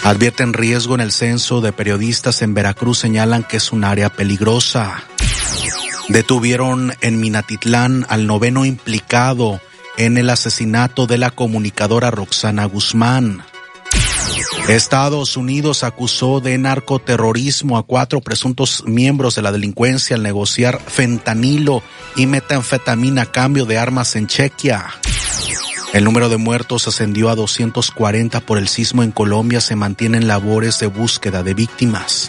Advierten riesgo en el censo de periodistas en Veracruz, señalan que es un área peligrosa. Detuvieron en Minatitlán al 9º implicado en el asesinato de la comunicadora Roxana Guzmán. Estados Unidos acusó de narcoterrorismo a 4 presuntos miembros de la delincuencia al negociar fentanilo y metanfetamina a cambio de armas en Chequia. El número de muertos ascendió a 240 por el sismo en Colombia. Se mantienen labores de búsqueda de víctimas.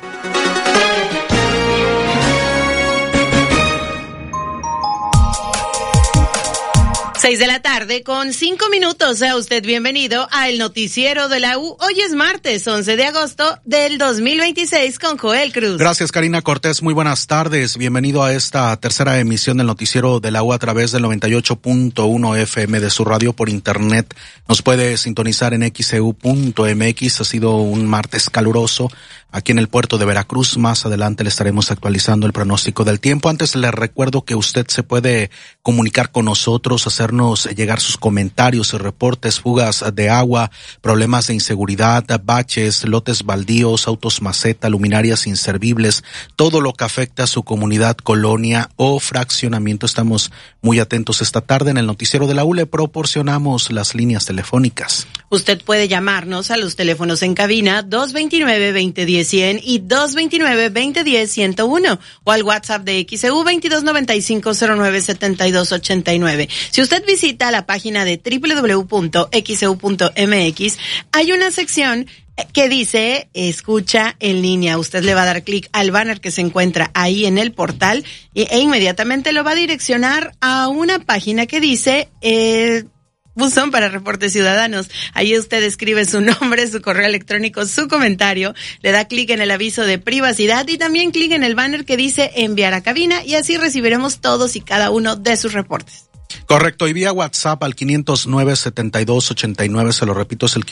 Seis de la tarde con 5 minutos. Sea usted bienvenido a el noticiero de la U. Hoy es martes 11 de agosto del 2026 con Joel Cruz. Gracias, Karina Cortés. Muy buenas tardes. Bienvenido a esta tercera emisión del noticiero de la U a través del 98.1 FM de su radio por internet. Nos puede sintonizar en xeu.mx. Ha sido un martes caluroso aquí en el puerto de Veracruz. Más adelante le estaremos actualizando el pronóstico del tiempo. Antes le recuerdo que usted se puede comunicar con nosotros, hacernos llegar sus comentarios y reportes, fugas de agua, problemas de inseguridad, baches, lotes baldíos, autos maceta, luminarias inservibles, todo lo que afecta a su comunidad, colonia o fraccionamiento. Estamos muy atentos esta tarde. En el noticiero de la U le proporcionamos las líneas telefónicas. Usted puede llamarnos a los teléfonos en cabina 229-2010-100 y 229-2010-101 o al WhatsApp de XEU 2295-097289. Si usted visita la página de www.xeu.mx, hay una sección que dice escucha en línea. Usted le va a dar clic al banner que se encuentra ahí en el portal e inmediatamente lo va a direccionar a una página que dice buzón para reportes ciudadanos. Ahí usted escribe su nombre, su correo electrónico, su comentario, le da clic en el aviso de privacidad y también clic en el banner que dice enviar a cabina y así recibiremos todos y cada uno de sus reportes. Correcto, y vía WhatsApp al 509-7289, se lo repito, es el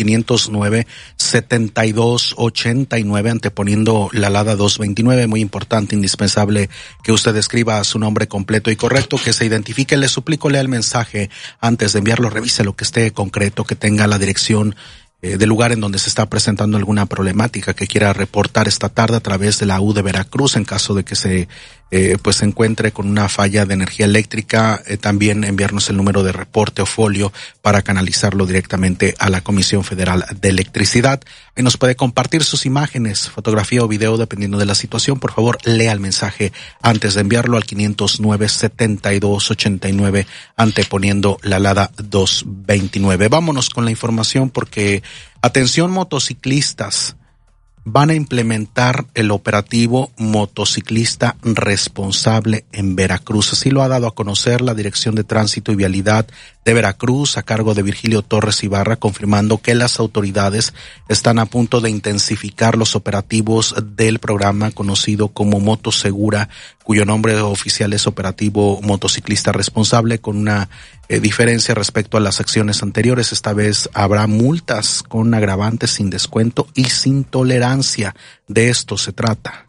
509-7289, anteponiendo la alada 229, muy importante, indispensable que usted escriba su nombre completo y correcto, que se identifique. Le suplico, lea el mensaje antes de enviarlo, revise lo que esté concreto, que tenga la dirección del lugar en donde se está presentando alguna problemática que quiera reportar esta tarde a través de la U de Veracruz, en caso de que se se encuentre con una falla de energía eléctrica, también enviarnos el número de reporte o folio para canalizarlo directamente a la Comisión Federal de Electricidad. Ahí nos puede compartir sus imágenes, fotografía o video, dependiendo de la situación. Por favor, lea el mensaje antes de enviarlo al 509-7289, anteponiendo la alada 229. Vámonos con la información porque, atención motociclistas, van a implementar el operativo Motociclista Responsable en Veracruz. Así lo ha dado a conocer la Dirección de Tránsito y Vialidad de Veracruz, a cargo de Virgilio Torres Ibarra, confirmando que las autoridades están a punto de intensificar los operativos del programa conocido como Motosegura, cuyo nombre oficial es Operativo Motociclista Responsable, con una diferencia respecto a las acciones anteriores. Esta vez habrá multas con agravantes sin descuento y sin tolerancia. De esto se trata.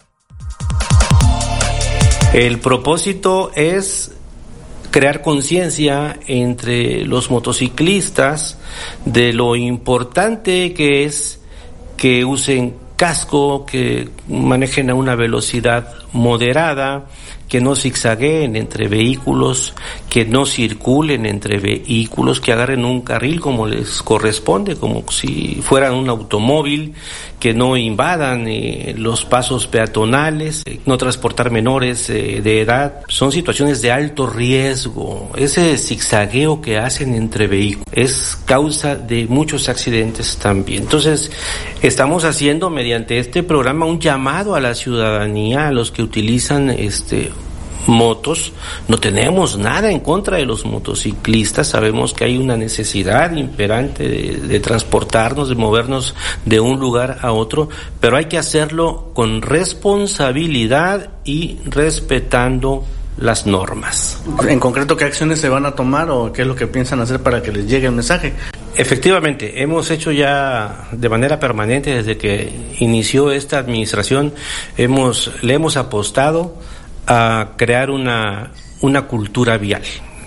El propósito es crear conciencia entre los motociclistas de lo importante que es que usen casco, que manejen a una velocidad moderada, que no zigzagueen entre vehículos, que no circulen entre vehículos, que agarren un carril como les corresponde, como si fueran un automóvil, que no invadan los pasos peatonales, no transportar menores de edad. Son situaciones de alto riesgo. Ese zigzagueo que hacen entre vehículos es causa de muchos accidentes también. Entonces, estamos haciendo mediante este programa un llamado a la ciudadanía, a los que utilizan motos. No tenemos nada en contra de los motociclistas, sabemos que hay una necesidad imperante de transportarnos, de movernos de un lugar a otro, pero hay que hacerlo con responsabilidad y respetando las normas. En concreto, ¿qué acciones se van a tomar o qué es lo que piensan hacer para que les llegue el mensaje? Efectivamente, hemos hecho ya de manera permanente desde que inició esta administración, le hemos apostado a crear una cultura vial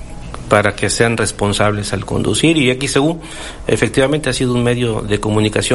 para que sean responsables al conducir, y XEU efectivamente ha sido un medio de comunicación